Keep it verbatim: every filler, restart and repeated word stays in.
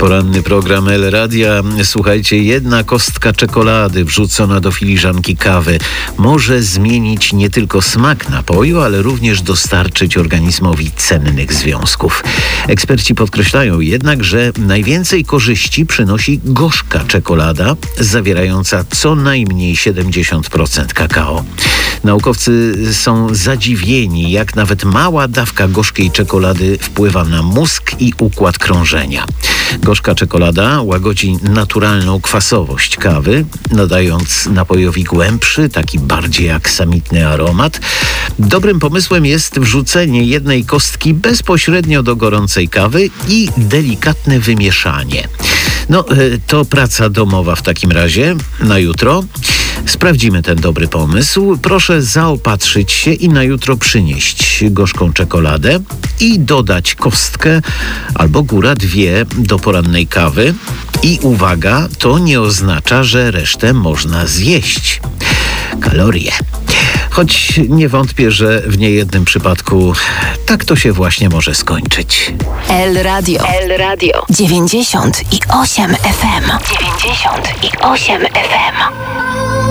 Poranny program El Radia. Słuchajcie, jedna kostka czekolady wrzucona do filiżanki kawy może zmienić nie tylko smak napoju, ale również dostarczyć organizmowi cennych związków. Eksperci podkreślają jednak, że najwięcej korzyści przynosi gorzka czekolada, zawierająca co najmniej siedemdziesiąt procent kakao. Naukowcy są zadziwieni, jak nawet mała dawka gorzkiej czekolady wpływa na mózg i układ krążenia. Gorzka czekolada łagodzi naturalną kwasowość kawy, nadając napojowi głębszy, taki bardziej aksamitny aromat. Dobrym pomysłem jest wrzucenie jednej kostki bezpośrednio do gorącej kawy i delikatne wymieszanie. No, to praca domowa w takim razie na jutro. Sprawdzimy ten dobry pomysł. Proszę zaopatrzyć się i na jutro przynieść gorzką czekoladę i dodać kostkę albo góra dwie do porannej kawy. I uwaga, to nie oznacza, że resztę można zjeść. Kalorie. Choć nie wątpię, że w niejednym przypadku tak to się właśnie może skończyć. El Radio. El Radio. dziewięćdziesiąt i osiem F M. dziewięćdziesiąt i osiem F M.